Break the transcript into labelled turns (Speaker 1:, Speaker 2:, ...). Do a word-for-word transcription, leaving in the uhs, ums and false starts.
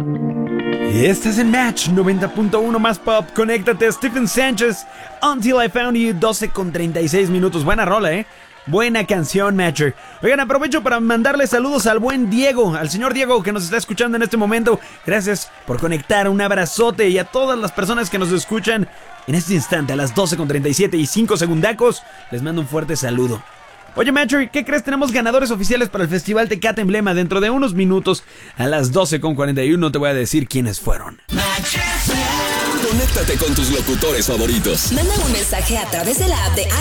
Speaker 1: Y estás en Match noventa punto uno más pop. Conéctate a Stephen Sánchez, Until I Found You, doce con treinta y seis minutos. Buena rola, ¿eh? Buena canción, Matcher. Oigan, aprovecho para mandarle saludos al buen Diego, al señor Diego que nos está escuchando en este momento. Gracias por conectar, un abrazote, y a todas las personas que nos escuchan en este instante a las doce con treinta y siete y cinco segundacos. Les mando un fuerte saludo. Oye, Matcher, ¿qué crees? Tenemos ganadores oficiales para el Festival Tecate Emblema. Dentro de unos minutos, a las doce con cuarenta y uno, te voy a decir quiénes fueron.
Speaker 2: Conéctate con tus locutores favoritos.
Speaker 3: Manda un mensaje a través de la app de